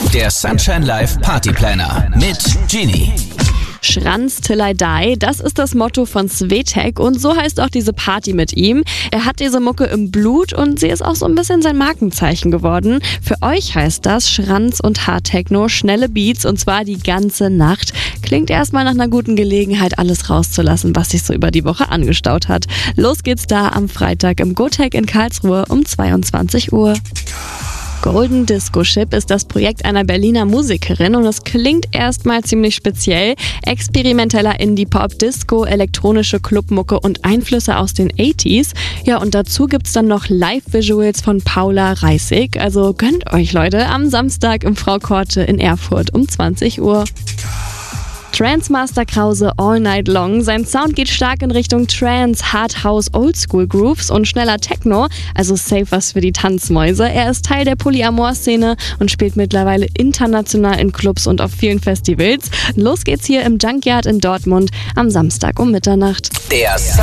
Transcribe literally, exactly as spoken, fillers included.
Der Sunshine Live Party Planner mit Genie. Schranz till I die, das ist das Motto von Swetek und so heißt auch diese Party mit ihm. Er hat diese Mucke im Blut und sie ist auch so ein bisschen sein Markenzeichen geworden. Für euch heißt das Schranz und Hardtechno, schnelle Beats und zwar die ganze Nacht. Klingt erstmal nach einer guten Gelegenheit, alles rauszulassen, was sich so über die Woche angestaut hat. Los geht's da am Freitag im GoTech in Karlsruhe um zweiundzwanzig Uhr. Golden Disco Ship ist das Projekt einer Berliner Musikerin und es klingt erstmal ziemlich speziell. Experimenteller Indie-Pop, Disco, elektronische Clubmucke und Einflüsse aus den achtziger. Ja, und dazu gibt's dann noch Live-Visuals von Paula Reissig. Also gönnt euch, Leute, am Samstag im Frau Korte in Erfurt um zwanzig Uhr. Transmaster Krause All Night Long. Sein Sound geht stark in Richtung Trance, Hard House, Oldschool Grooves und schneller Techno, also safe was für die Tanzmäuse. Er ist Teil der Polyamor-Szene und spielt mittlerweile international in Clubs und auf vielen Festivals. Los geht's hier im Junkyard in Dortmund am Samstag um Mitternacht. Der